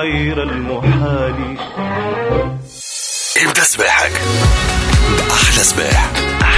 غير المحال. ابدأ سباحك أحلى سباح.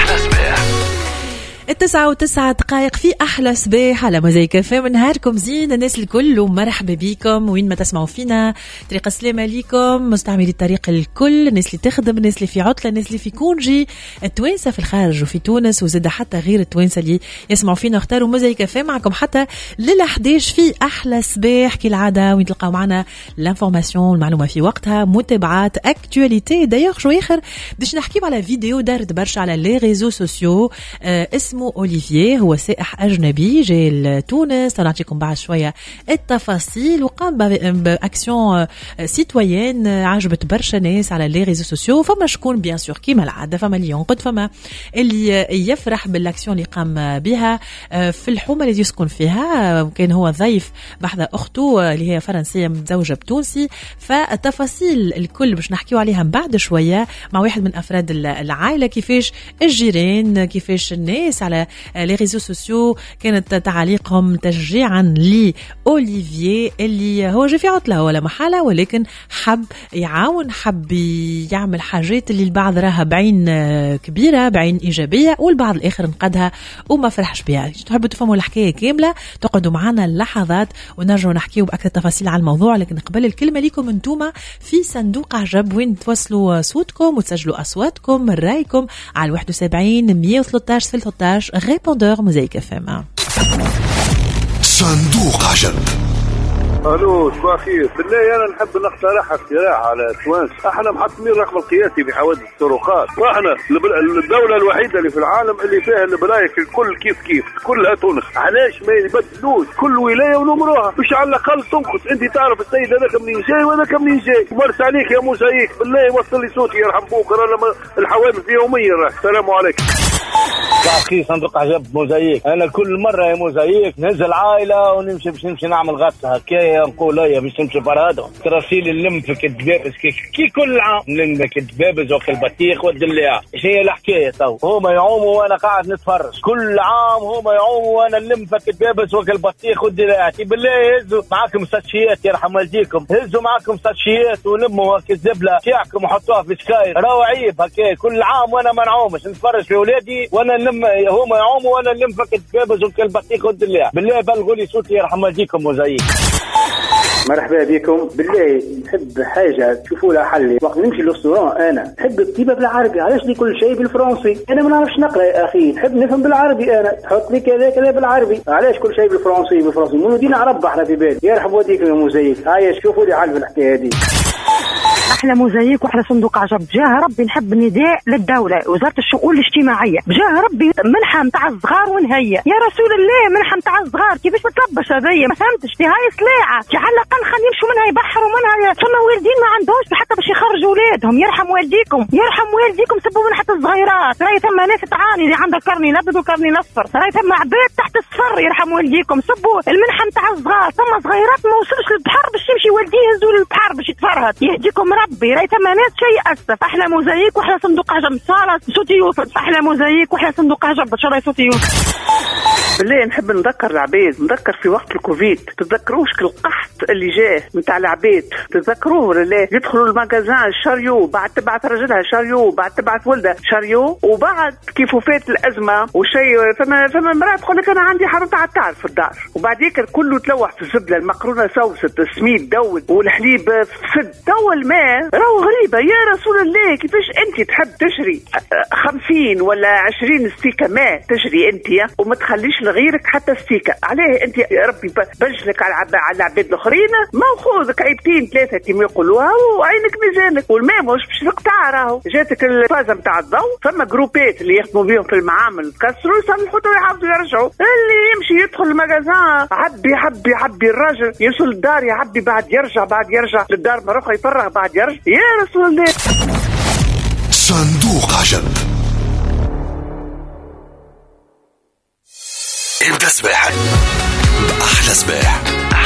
9:09 في أحلى سباح على موزايك FM. نهاركم زين الناس الكل ومرحبا بكم وين ما تسمعوا فينا. طريقة السلام عليكم مستعملي الطريق الكل، الناس اللي تخدم، الناس اللي في عطلة، الناس اللي في كونجي، التوانسة في الخارج وفي تونس، وزاد حتى غير التوانسة اللي يسمعوا فينا واختاروا موزايك FM معكم حتى لل11 في أحلى سباح كالعادة، وين تلقاو معنا الانفورماسيون المعلومة في وقتها، متابعات اكتواليتي. دايوغ شو آخر باش نحكيو على فيديو دارت برشا على لي ريزو سوسيو. اسمه أوليفييه، هو سائح أجنبي جاي لتونس. نعطيكم بعد شوية التفاصيل. وقام بأكسيون سيتويين عجبت برشا ناس على لي ريزو سوسيو. فما شكون بيان سور كيما العادة، فما اللي ينقد، فما اللي يفرح بالأكسيون اللي قام بها في الحومة اللي يسكن فيها. كان هو ضيف بحذا أخته اللي هي فرنسية متزوجة بتونسي. فالتفاصيل الكل باش نحكيو عليها بعد شوية مع واحد من أفراد العائلة، كيفاش الجيران، كيفاش الناس على لي ريزو سوسيو كانت تعليقهم تشجيعا لأوليفييه اللي هو جاي في عطلة ولا محالة، ولكن حب يعاون، حب يعمل حاجات اللي البعض راها بعين كبيرة، بعين إيجابية، والبعض الآخر نقدها وما فرحش بها. تحبوا تفهموا الحكاية كاملة تقعدوا معنا اللحظات ونرجعوا نحكيو بأكثر تفاصيل على الموضوع. لكن قبل الكلمة لكم انتوما في صندوق عجب وين توصلوا صوتكم وتسجلوا أصواتكم رايكم على 71 113 13 ريبوندور موزايك FM. صندوق عجب. الو صباح الخير. بالله انا نحب نقترح اقتراح على توانس. احنا محطمين الرقم القياسي في حوادث الطرقات، واحنا الدوله الوحيده اللي في العالم اللي فيها البلايك الكل كيف كلها تونس. علاش ما يبدلوش كل ولايه ونمروها باش على الاقل تنقص؟ انت تعرف السيد هذاك منين جاي وهذاك منين جاي. مرس عليك يا موزايك، بالله وصل لي صوتي يرحم بوك، رانا الحوادث يوميا. السلام عليكم. باقي صندوق عجب موزايك. انا كل مره يا موزايك ننزل عائله ونمشي باش نمشي نعمل غطسه هكايا، نقول هيا باش نمشي فرهدهم تراسيل نلم في كدبابز كي كل عام نلم كدبابز وكل بطيخ والدليع. ايش هي الحكايه؟ تو هما يعوموا وانا قاعد نتفرج، كل عام هما يعوموا وانا نلم في كدبابز وكل بطيخ والدليع. بالله هزوا معاكم ساتشيات يرحم والديكم، هزوا معاكم ساتشيات ولموا هكا الزبله تاعكم وحطوها في سكاير. راهو عيب هكا كل عام وانا ما نعومش، نتفرج في ولادي وانا نلم، هما يعوموا وانا نلم فك الكبابز وكل بطيخ والدليع. بالله بلغوا لي صوتي يرحم والديكم وزيك. مرحبا بكم. بالله نحب حاجه تشوفوا لها حل. وقت نمشي للريستوران انا نحب الطيبه بالعربي، علاش لي كل شيء بالفرنسي؟ انا ما نعرفش نقرا يا اخي، نحب نفهم بالعربي. انا تحط لي كذا بالعربي، علاش كل شيء بالفرنسي؟ مو دينا عرب احنا في بالي. يرحب والديكم يا موزايك. هيا شوفوا لي حل في الحكايه هذه. أحلى موزايك وأحلى صندوق عجب. بجاه ربي نحب نداء للدولة وزارة الشؤون الاجتماعية، بجاه ربي منحة متاع الصغار ونهية يا رسول الله. منحة متاع الصغار كيفاش تطبش هذيا؟ ما فهمتش في هاي سلاعة على الأقل خلي يمشوا منها يبحروا منها. ثم والدين ما عندهمش حتى باش يخرجوا أولادهم. يرحم والديكم سبوا منحة الصغيرات. راهي ثم ناس تعاني اللي عندها كرني الأبيض وكرني الأصفر، راهي ثم عباد تحت الصفر. يرحم والديكم سبوا المنحة متاع الصغار. ثم صغيرات ما وصلش للبحر باش يمشي والديه يهزوا للبحر باش يتفرهد. يهديكم ربي. راهي ثم ناس شيء أسف. أحلى موزايك وأحلى صندوق عجب. صالة صوتي يوصل. أحلى موزايك وأحلى صندوق عجب. إن شاء الله صوتي يوصل. بالله نحب نذكر العباد، نذكر في وقت الكوفيد. تتذكروش القحط اللي جاه نتاع العباد؟ تتذكروه ولا لا؟ يدخلوا المغازان شاريو، بعد تبعت رجلها شاريو، بعد تبعت ولدها شاريو، وبعد كيف فات الأزمة وشيء فما مرأة تقول لك أنا عندي حرة تعال في الدار، وبعديك كله تلوح في الزبلة، المقرونة سوست، السميد دول، والحليب فسد. تو الماء راهو غريبة يا رسول الله. كيفاش أنت تحب تشري 50 ولا 20 ستيكة ماء تشري أنت وما تخليش لغيرك حتى ستيكة؟ عليه أنت يا ربي بجلك على العباد الآخرين؟ ما خذك عيبتين ثلاثة كما يقولوها وعينك ميزانك. والماء مش باش تقطع، راهو جاتك الفازة متاع الضوء. فما جروبات اللي يخدموا بيهم في المعامل تكسروا يصلحوا ويحافظوا يرجعوا. اللي يمشي يدخل المغازان عبي الراجل يوصل الدار يعبي، بعد يرجع للدار مرة أخرى يفرغ، بعد يرجع. يا رسول الله. صندوق عجب. ابدأ سباحك أحلى سباح.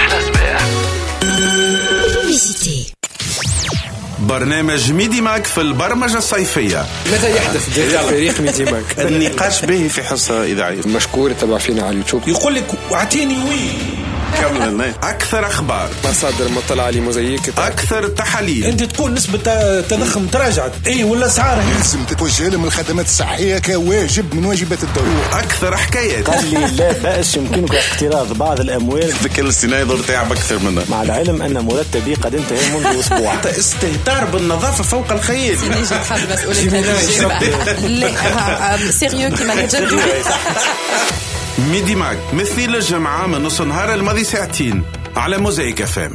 برنامج ميدي ماك في البرمجة الصيفية. ماذا يحدث داخل فريق ميدي ماك؟ النقاش به في حصة إذاعية. مشكور تبع فينا على اليوتيوب. يقول لك اعطيني وين كمل. أكثر أخبار، مصادر مطلع على موزايك، أكثر تحاليل. أنت تكون نسبة تضخم تراجعت ولا أسعار لازم تتوجه لهم الخدمات الصحية كواجب من واجبات الدولة. أكثر حكايات. قال لي لا بأس يمكنك اقتراض بعض الأموال. ذكر السيناريو تعب أكثر منه. مع العلم أن مرتبي قد انتهى منذ أسبوع. استهتار بالنظافة فوق الخيال. لا سيريو كيما نجربوا. ميدي ماك مثل الجمعة من نص نهار الماضي ساعتين على موزايك FM.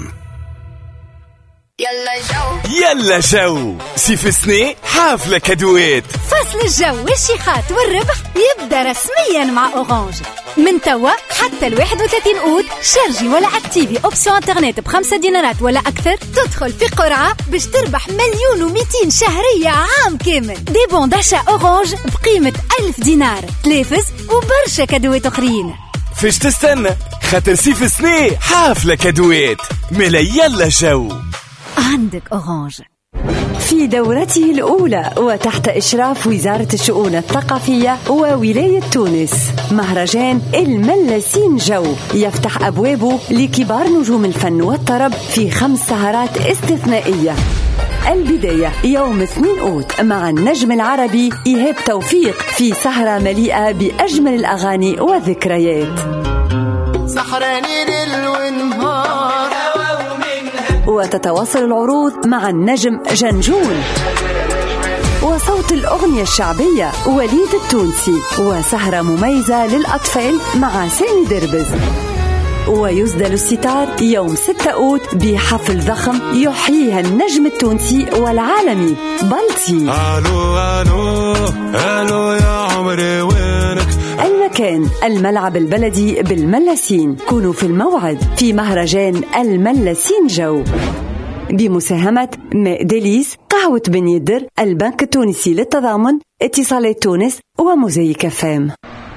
يلا جو سيف سني حافلة كادوات. فصل الجو والشيخات والربح يبدأ رسميا مع أورانج من توا حتى 31 أوت. شارجي ولا اكتيفي اوبسيون انترنت ب5 دينارات ولا أكثر، تدخل في قرعة باش تربح 1,200,000 شهرية عام كامل. دي بون داشا أورانج بقيمة 1000 دينار، تلافز وبرشا كادوات أخرين. فيش تستنى خاطر سيف سني حافلة كادوات ملا. يلا جو عندك أورانج. في دورته الأولى وتحت إشراف وزارة الشؤون الثقافية وولاية تونس، مهرجان الملاسين جو يفتح أبوابه لكبار نجوم الفن والطرب في 5 سهرات استثنائية. البداية يوم 2 أوت مع النجم العربي إيهاب توفيق في سهرة مليئة بأجمل الأغاني والذكريات. سحراني ليل ونهار وتتواصل العروض مع النجم جنجون وصوت الأغنية الشعبية وليد التونسي، وسهرة مميزة للأطفال مع سامي دربز. ويسدل الستار يوم 6 أوت بحفل ضخم يحييها النجم التونسي والعالمي بلطي. ألو ألو ألو يا عمري وينك. المكان الملعب البلدي بالملاسين. كونوا في الموعد في مهرجان الملاسين جو بمساهمة ماء ديليس، قهوة بن يدر، البنك التونسي للتضامن، اتصالات تونس وموزايك FM.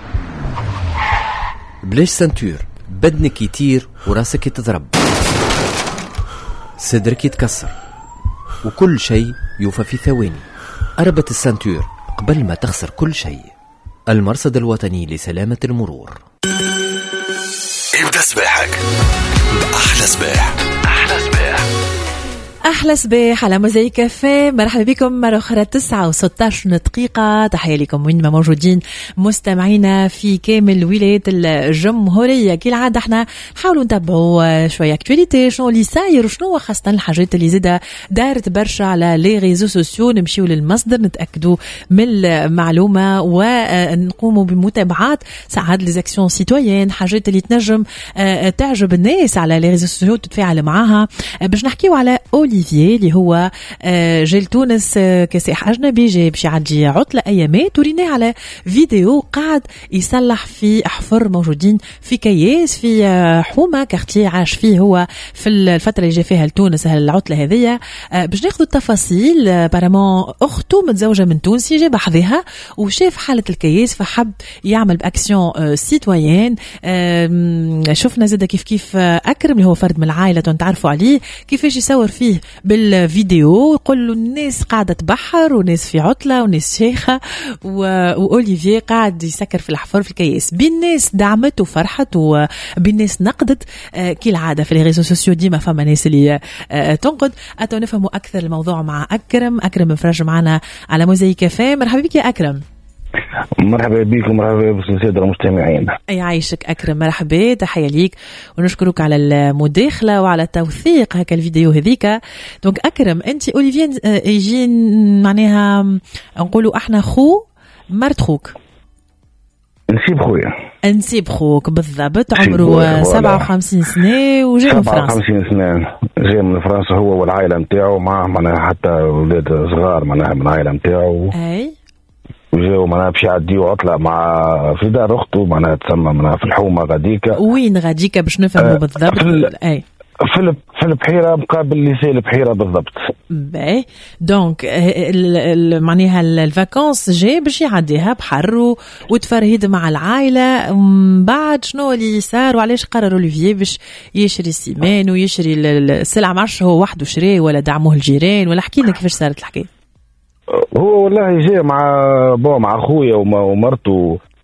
بلاش سنتور، بدنك يطير وراسك يتضرب، صدرك يتكسر، وكل شيء يوفى في ثواني. أربط السنتور قبل ما تخسر كل شيء. المرصد الوطني لسلامة المرور. ابدأ صباحك بأحلى صباح. أحلى صباح. أحلى صباح على موزايك كافيه. مرحبا بكم مرة أخرى 9:16 دقيقة. تحية لكم وين ما موجودين مستمعينا في كامل ولاية الجمهورية. كالعادة احنا نحاولوا نتابعوا شوية اكتواليتي، شنو اللي صاير وشنو خاصة الحاجات اللي زادة دارت برشا على لي ريزو سوسيو. نمشيو للمصدر نتأكدوا من المعلومة ونقوموا بمتابعات ساعات لي زاكسيون سيتويين، حاجات اللي تنجم تعجب الناس على لي ريزو سوسيو تتفاعل معاها. باش نحكيو على أوليفييه اللي هو جاي لتونس كسائح أجنبي، جاي باش يعدي عطلة أيامات، وريناه على فيديو قاعد يصلح في أحفر موجودين في كياس في حومة كارتيه عاش فيه هو في الفترة اللي جاي فيها لتونس العطلة هذية. باش ناخذ التفاصيل. بارامون أخته متزوجة من تونسي، جاب حظها وشاف حالة الكياس فحب يعمل بأكسيون سيتويين. شفنا زادة كيف أكرم اللي هو فرد من العائلة تعرفوا عليه كيفاش يصور فيه بالفيديو، يقول له الناس قاعدة تبحر وناس في عطلة وناس شيخة، وأوليفييه قاعد يسكر في الحفر في الكياس. بالناس دعمت وفرحت وبالناس نقدت كالعادة في الريزو سوسيو. ديما فما ناس اللي تنقد. أتو نفهموا أكثر الموضوع مع أكرم مفرج معنا على موزايك كافيه. مرحبا بك يا أكرم. مرحبا بكم، مرحبا بالسادة المستمعين. يعيشك أكرم، مرحبا، تحية ليك ونشكرك على المداخلة وعلى توثيق هكا الفيديو هذيك. دونك أكرم، أنت أوليفييه يجي معناها نقولوا احنا خو مرت خوك، نسيب خوك بالضبط. عمره 57 سنة وجاء من فرنسا. 57 سنة جاء من فرنسا هو والعائلة متاعو، معه معناها حتى أولاد صغار معناها من العائلة متاعو. أي وجاو معناها باش يعديو عطلة مع في دار أخته معناها تسمى معناها في الحومة غاديكا. وين غاديكا باش نفهموا بالضبط؟ أي في البحيرة مقابل ليسي البحيرة بالضبط. باهي دونك معناها الفاكونس جاي باش يعديها بحر وتفرهيد مع العائلة. بعد شنو اللي صار وعلاش قرر أوليفييه باش يشري السيمان ويشري السلعة؟ معرفش هو وحده شري ولا دعموه الجيران ولا حكي لنا كيفاش صارت الحكاية. هو والله جاء مع أخويا ومرته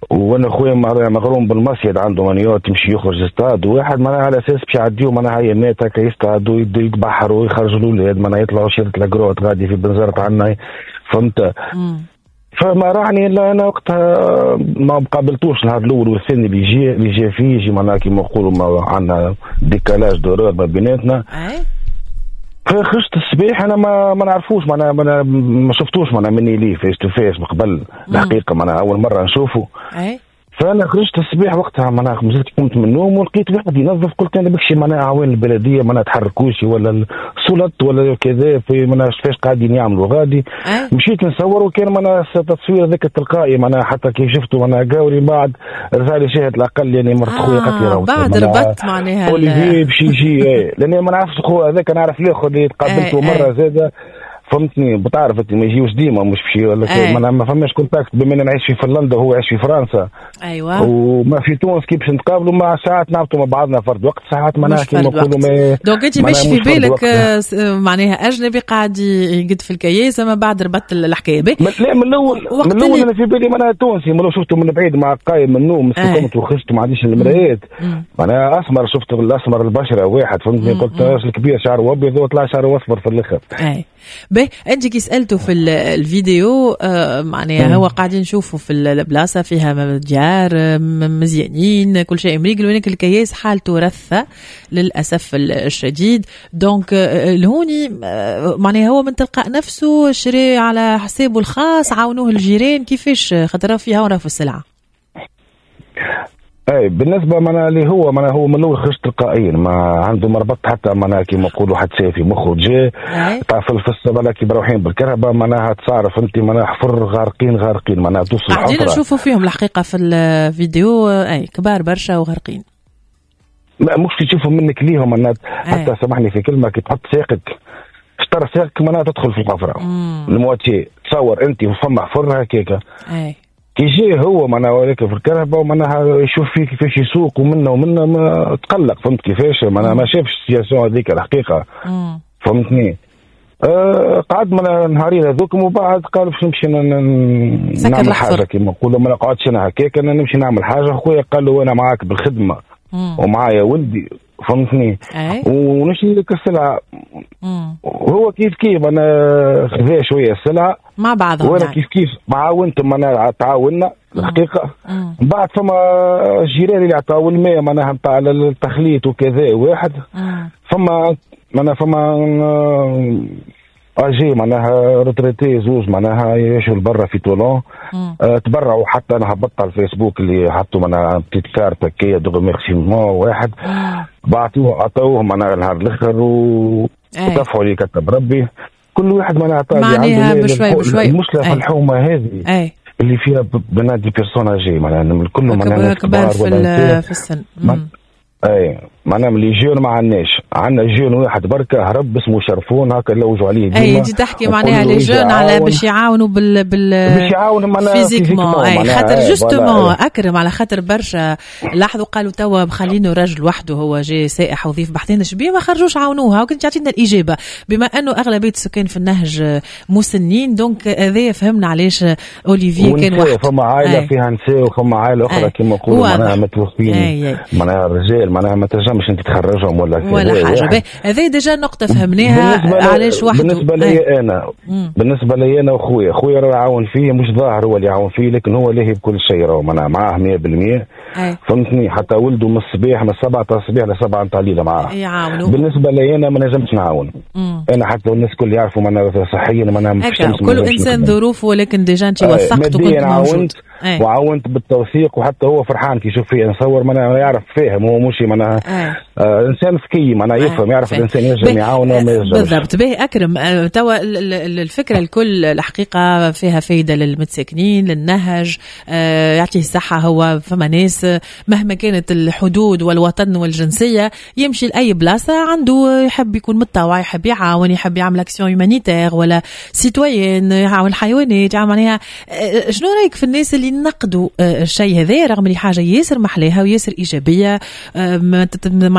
وانا خويا مغروم بالمصيد عنده مانيوت تمشي يخرج يصطاد واحد معناها على اساس باش يعديو معناها هي مات هكا يصطادوا يتبحروا ويخرجوا الاولاد معناها يطلعوا شيرة لاكروت غادي في بنزرة عنا فهمت. فما راني الا انا وقتها ما قابلتوش النهار الاول والثاني اللي جا فيه يجي معناها كيما نقولوا عندنا ديكالاج دورار ما بيناتنا. فخرجت الصباح انا ما نعرفوش معناها ما شفتوش معناها مني ليه فيس تو فيس قبل الحقيقه معناها اول مره نشوفه. فانا خرجت الصباح وقتها معناها مازلت قمت من النوم ولقيت واحد ينظف قلت انا بكشي معناها عوان البلديه معناها تحركوش ولا السلط ولا كذا في معناها كيفاش قاعدين يعملوا غادي. مشيت نصور وكان معناها التصوير ذاك التلقائي معناها حتى كي شفته معناها قاوري بعد رسالي شاهد الاقل يعني مرت خويا قالت لي بعد ربطت معناها اوليفي باش يجي لاني ما نعرفش خويا هذاك نعرف الاخر اللي تقابلته مره زاده فهمتني بتعرف انت ما يجيوش ديما مش بشي ولا ما فماش كونتاكت بما اني نعيش في فنلندا وهو يعيش في فرنسا. ايوه وما في تونس كي باش نتقابلوا مع ساعات نعبطوا مع بعضنا فرد وقت ساعات معناها كيما نقولوا ما دونك انت ماشي في بالك معناها اجنبي قاعد يقد في الكياس اما بعد ربطت الحكايه به. لا من الاول انا في بالي معناها تونسي لو شفته من بعيد مع قايم من النوم قمت وخرجت ما عنديش المرايات معناها اسمر شفت الاسمر البشره واحد فهمتني قلت راجل كبير شعره ابيض وطلع شعره اصفر في الاخر. باهي انت كي سالته في الفيديو معناها هو قاعدين نشوفوا في البلاصه فيها ديار مزيانين كل شيء مريقل وينك الكياس حالته رثه للاسف الشديد. دونك الهوني معناها هو من تلقاء نفسه شري على حسابه الخاص عاونوه الجيران كيفاش خاطر فيها ورا في السلعه. اي بالنسبه معناها اللي هو معناها هو من الاول خرج تلقائيا ما عنده مربط حتى معناها كيما نقولوا حد سافي مخه جا طافل في الصباله كي بروحين بالكهرباء معناها تصارف انت معناها حفر غارقين معناها توصل قاعدين نشوفوا فيهم الحقيقه في الفيديو اي كبار برشا وغارقين. مش تشوفوا منك ليهم معناها حتى سامحني في كلمه كي تحط ساقك اشترى ساقك معناها تدخل في الحفره المواتي تصور انت فما حفر هكاك كي جاي هو معناها وليك في الكهرباء ومعناها يشوف فيه كيفاش يسوق ومنه ما تقلق فهمت كيفاش معناها ما شافش السياسيون هذيك الحقيقه فهمتني. قعد معناها نهارين هذوكم وبعد قال باش نمشي نعمل حاجه كيما نقولوا ما نقعدش انا هكاك انا نمشي نعمل حاجه. خويا قال له انا معاك بالخدمه ومعايا ولدي فهمتني ونشري لك السلعه. وهو كيف انا خذا شويه السلعه مع بعضهم وانا كيف معاونتهم انا تعاوننا الحقيقه. بعد فما الجيران اللي عطاو الماء معناها نتاع التخليط وكذا واحد فما اجي معناها ريتريتي زوج معناها يعيشوا برا في طولون تبرعوا حتى انا هبطت على الفيسبوك اللي حطوا معناها بتيت كارت هكايا دو ريميرسيمون واحد عطوهم معناها نهار الاخر ودفعوا لي كتب ربي كل واحد معناها معناها بشوي المشكله في الحومه هذه اللي فيها بنات دي بيرسوناجي معناها كلهم معناها كبار في السن. اي معناها اللي جون ما عندنا جون واحد بركه هرب اسمه شرفون هكا نلوجوا عليه ديما. اي انت تحكي معناها لي جون على باش يعاونوا باش يعاونوا معناها فيزيكمون اي خاطر جوستومون اكرم على خاطر برشا لاحظوا قالوا توا خلينه راجل وحده هو جاي سائح وضيف بحثين شبيه ما خرجوش عاونوها وكنت تعطينا الاجابه بما انه اغلبيه السكان في النهج مسنين دونك هذا فهمنا علاش اوليفي كان وحده. فما عائله فيها نساء وفما عائله اخرى كما نقولوا معناها متوفين معناها الرجال معناها ما تنجمش انت تخرجهم ولا حاجه. هذه ديجا نقطه فهمناها علاش وحده. بالنسبه لي انا خويا راه يعاون فيه مش ظاهر هو اللي يعاون فيه لكن هو لاهي بكل شيء راه معاه 100% فهمتني حتى ولده من الصباح من 7 تاع الصباح ل 7 نتاع الليل معاه يعاونوا. بالنسبه لي انا ما نجمش نعاون انا حتى الناس الكل يعرفوا انا صحيا ما مش كل انسان ظروفه ولكن ديجا انت وثقت وكنت موجود وعاونت بالتوثيق وحتى هو فرحان كي يشوف فيه نصور ما يعرف فاهم هو مش معناها انسان ذكي معناها يفهم يعرف الانسان ينجم يعاون وما ينجمش بالضبط. باهي اكرم توا الفكره الكل الحقيقه فيها فايده للمتساكنين للنهج يعطيه الصحه. هو فما ناس مهما كانت الحدود والوطن والجنسيه يمشي لاي بلاصه عنده يحب يكون متطوع يحب يعاون يحب يعمل اكسيون هيومانيتير ولا سيتويان يعاون الحيوانات معناها. شنو رايك في الناس اللي نقدوا الشيء هذا رغم اللي حاجه ياسر محلاها وياسر ايجابيه معناها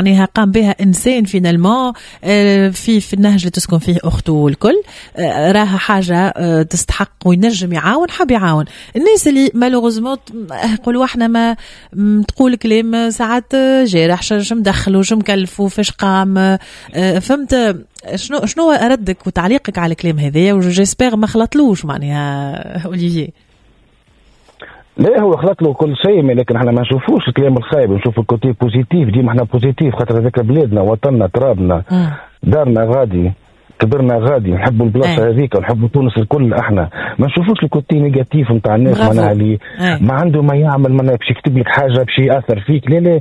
معناها قام بها إنسان فينالمون في النهج اللي تسكن فيه أخته والكل، راها حاجة تستحق وينجم يعاون، حاب يعاون. الناس اللي مالوغوزمون يقولوا احنا ما تقول كلام ساعات جارح، شو مدخلوا شو مكلفوا فاش قام، فهمت شنو ردك وتعليقك على الكلام هذايا؟ وجيسبيغ ما خلطلوش معناها أوليفيه. لا هو خلق له كل شيء، لكن احنا ما نشوفوش الكلام الخايب، نشوف الكوتي بوزيتيف. ديما احنا بوزيتيف خاطر هذاك بلادنا وطننا ترابنا دارنا غادي كبرنا غادي، نحبوا البلاصه هذيك ونحبوا تونس الكل. احنا ما نشوفوش الكوتي نيجاتيف نتاع الناس معناها اللي ما عنده ما يعمل معناها باش يكتب لك حاجه باش ياثر فيك. لا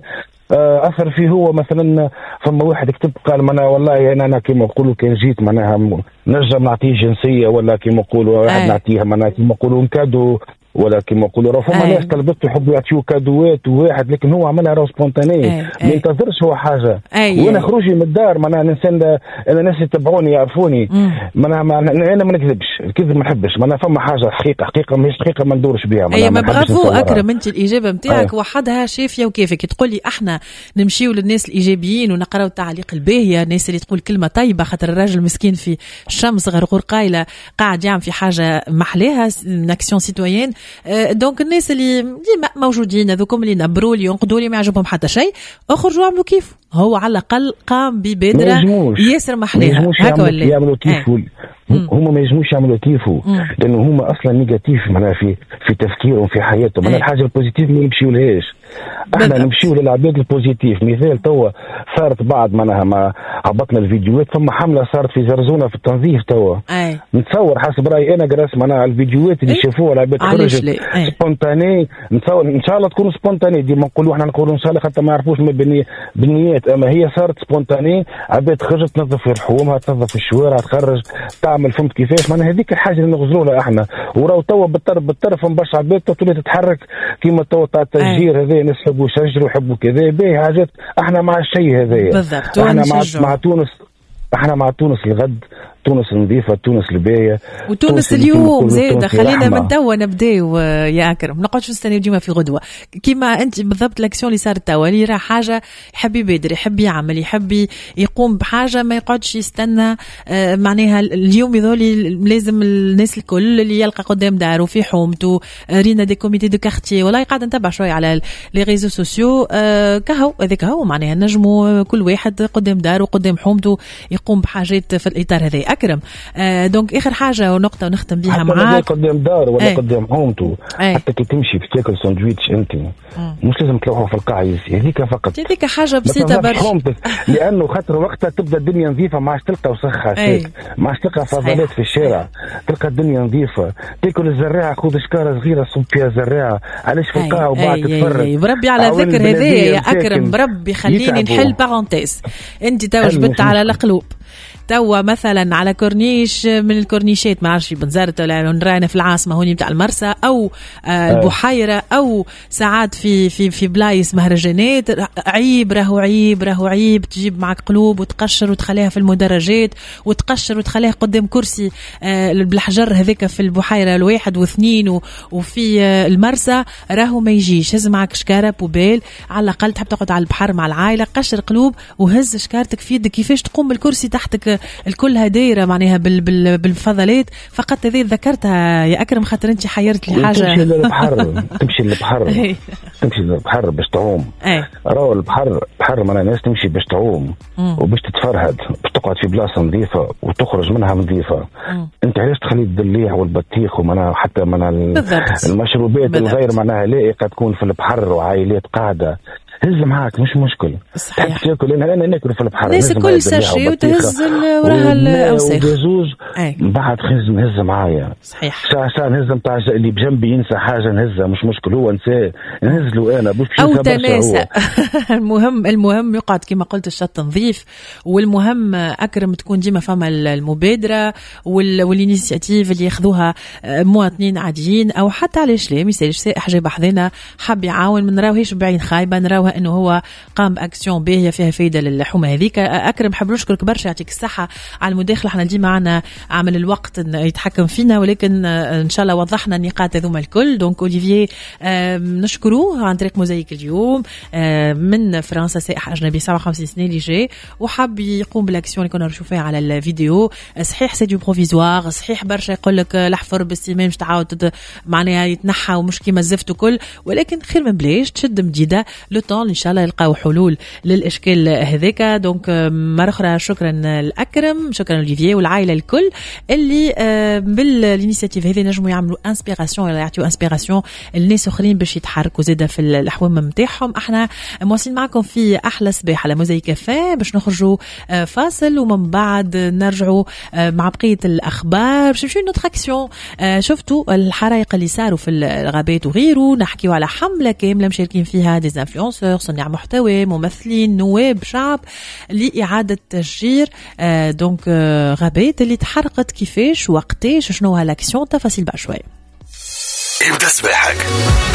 اثر فيه هو. مثلا فما واحد كتب قال معناها والله انا كيما نقولوا كان جيت معناها نجم نعطيه جنسيه، ولا كيما نقولوا واحد نعطيه معناها كيما نقولوا كادو، ولا كيما نقولوا راه فما ناس طلبت يحبوا يعطيو كادوات وواحد، لكن هو عملها راه سبونتاني ما ينتظرش هو حاجه. وانا خروجي من الدار معناها الانسان الناس يتبعوني يعرفوني معناها انا ما نكذبش، الكذب ما نحبش معناها. فما حاجه حقيقه ماهيش حقيقه ما ندورش بها. اي ما برافو اكرم، انت الاجابه نتاعك وحدها شافيه وكيفك. تقول لي احنا نمشيو للناس الايجابيين ونقراو التعليق الباهيه، الناس اللي تقول كلمه طيبه، خاطر الراجل مسكين في الشمس غرغور قايله قاعد يعمل في حاجه محلاها اكسيون سيتويين. دونك الناس اللي ديما موجودين هذوكم اللي نبروا اللي ينقدوا لي ما يعجبهم حتى شيء، اخرجوا عملوا كيف هو على الاقل قام ببادره ياسر محلاها هكا ولا يعملوا كيف. هم ما يجموش يعملوا كيفه، لانه هم اصلا نيجاتيف معناها في تفكيرهم في حياتهم. معناها الحاجه البوزيتيف ما يمشيوا لهاش، احنا نمشيوا للعباد البوزيتيف. مثال توا صارت بعد معناها ما هبطنا الفيديوهات، ثم حمله صارت في زرزونه في التنظيف توا. نتصور حسب رايي انا قراس معناها الفيديوهات اللي شافوها العباد خرجت سبونتاني. نتصور ان شاء الله تكون سبونتاني، ديما نقولوا احنا نقولوا ان شاء الله حتى ما يعرفوش بالنيات، اما هي صارت سبونتاني. عباد خرجت تنظف في رحومها، تنظف في الشوارع، تخرج تعمل فهمت كيفاش معناها. هذيك الحاجه اللي نغزروا لها احنا. وراو توا بالطرف برشا عباد تولي تتحرك كيما توا تاع التشجير هذا، ناس يحبوا يشجروا يحبوا كذا باهي حاجات. احنا مع الشيء هذايا بالضبط، احنا مع تونس، احنا مع تونس الغد، تونس نظيفه، تونس الباهيه، وتونس اليوم زاده. خلينا من توا نبداو يا اكرم، نقعدش نستناو ديما في غدوه. كيما انت بالضبط الاكسيون اللي صارت توا، اللي راه حاجه يحب يبادر، يحب يعمل، يحب يقوم بحاجه، ما يقعدش يستنى. معناها اليوم يذولي لازم الناس الكل اللي يلقى قدام داره في حومته رينا دي كوميتي دو كارتيي، والله قاعد نتبع شويه على لي ريزو سوسيو كهو هذاك هو معناها نجموا كل واحد قدام داره قدام حومته يقوم بحاجات في الاطار هذا. أكرم دونك آخر حاجة ونقطة ونختم بها معاك. قدام دار ولا قدام حومته، حتى كي تمشي باش تاكل ساندويتش أنت مش لازم تلوحوا في القاعدة، هذيك فقط. هذيك حاجة بسيطة برشا، لأنه خاطر وقتها تبدأ الدنيا نظيفة، ما عادش تلقى وسخة هكاك، ما عادش تلقى فضلات في الشارع، تلقى الدنيا نظيفة. تاكل الزراعة، خذ شكارة صغيرة صب فيها الزراعة، علاش في القاعة وبعد تتفرج. بربي على ذكر هذايا يا أكرم، بربي خليني نحل بارونتيز. أنت تو جبت على القلوب توا مثلا على كورنيش من الكورنيشات، ما عرفش بنزرت ولا نرانا في العاصمه هوني بتاع المرسى او البحيره، او ساعات في بلايص مهرجانات. عيب راهو عيب تجيب معك قلوب وتقشر وتخليها في المدرجات وتقشر وتخليها قدام كرسي بالحجر هذاك في البحيره الواحد واثنين وفي المرسى، راهو ما يجيش. هز معك شكاره بوبيل على الاقل، تحب تقعد على البحر مع العائله، قشر قلوب وهز شكارتك في يدك كيفاش تقوم بالكرسي تحتك الكلها دايره معناها بالفضلات. فقط هذه ذكرتها يا اكرم خاطر انت حيرت لي حاجه. تمشي للبحر باش تعوم. راهو البحر معناها الناس تمشي باش تعوم وباش تتفرهد، باش تقعد في بلاصه نظيفه وتخرج منها نظيفه. انت علاش تخلي الدليع والبطيخ ومعناها حتى معناها المشروبات الغير معناها لائقه تكون في البحر وعائلات قاعده؟ هز معاك مش مشكل. صحيح. تاكل انا ناكل في البحر، الناس الكل ساشي وتهز وراها الاوساخ بعد نهز معايا. صحيح. ساعه نهز نتاع اللي بجنبي ينسى حاجه نهزها مش مشكل، هو نساه نهز له انا باش او تناسى. المهم يقعد كما قلت الشط نظيف، والمهم اكرم تكون ديما فما المبادره والانيشيتيف اللي ياخذوها مواطنين عاديين، او حتى علاش لا ما يسالش سائح جاي بحذنا حاب يعاون، ما نراوهش بعين خايبه، نراوها نحسوها انه هو قام باكسيون باهيه فيها فايده للحومه هذيك. اكرم حاب نشكرك برشا، يعطيك الصحه على المداخله. احنا ديما معنا عامل الوقت يتحكم فينا، ولكن ان شاء الله وضحنا النقاط هذوما الكل. دونك اوليفييه نشكروه عن طريق موزايك اليوم من فرنسا، سائح اجنبي 57 سنه اللي جاي وحاب يقوم بالاكسيون اللي كنا نشوفها على الفيديو. صحيح سي دو بروفيزوار، صحيح برشا يقول لك الحفر باستمام مش تعاود معناها يتنحى ومش كيما الزفت وكل، ولكن خير من بلاش تشد مديده لو طون ان شاء الله يلقاو حلول للاشكال هذاك. دونك مره اخرى شكرا الاكرم، شكرا اوليفييه والعائله الكل اللي بالانيشيتيف هذه نجموا يعملوا انسبيراسيون ولا يعطيو انسبيراسيون الناس اخرين باش يتحركوا زاده في الاحوام نتاعهم. احنا مواصلين معكم في احلى صباح على موزايك كافيه باش نخرجوا فاصل ومن بعد نرجعوا مع بقيه الاخبار باش نمشيو نوتر اكسيون. شفتوا الحرائق اللي صاروا في الغابات وغيره، نحكيوا على حمله كامله مشاركين فيها دي انفلونسور، صناع محتوى، ممثلين، نواب، شعب لاعاده تشجير دونك غابات اللي تحرقت، كيفاش وقتاش شنو هالاكسيون، تفاصيل بقى شويه. ابدا صباحك